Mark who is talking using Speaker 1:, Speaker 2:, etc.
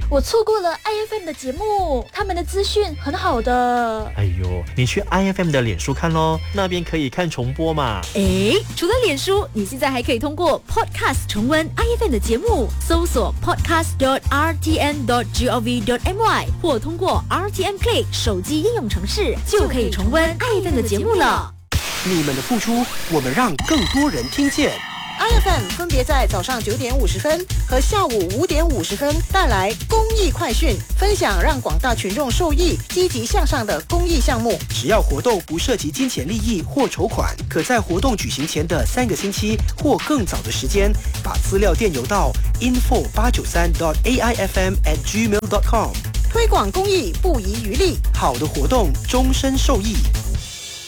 Speaker 1: 我错过了 IFM 的节目，他们的资讯很好的。
Speaker 2: 哎呦，你去 IFM 的脸书看咯，那边可以看重播嘛。
Speaker 3: 除了脸书，你现在还可以通过 Podcast 重温 IFM 的节目，搜索 podcast.rtn.gov.my 或通过 RTN Play 手机应用程式，就可以重温 IFM 的节目了。
Speaker 4: 你们的付出，我们让更多人听见。
Speaker 5: IFM 分别在早上9点50分和下午5点50分带来公益快讯，分享让广大群众受益、积极向上的公益项目。
Speaker 4: 只要活动不涉及金钱利益或筹款，可在活动举行前的3个星期或更早的时间，把资料电邮到 info893.aifm@gmail.com。
Speaker 5: 推广公益不遗余力，
Speaker 4: 好的活动终身受益。